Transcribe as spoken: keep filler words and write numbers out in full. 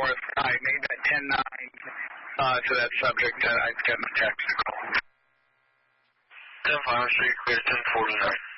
North. I made that ten nine uh, to that subject. Uh, I got a text. ten five, Street, clear ten forty-nine.